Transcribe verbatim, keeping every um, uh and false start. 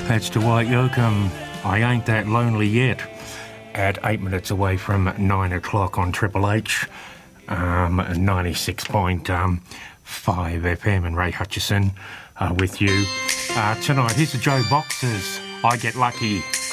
That's Dwight Yoakam. I ain't that lonely yet. At eight minutes away from nine o'clock on Triple H, um, ninety-six point five F M, and Ray Hutchison uh, with you uh, tonight. Here's the Joe Boxers. I Get Lucky.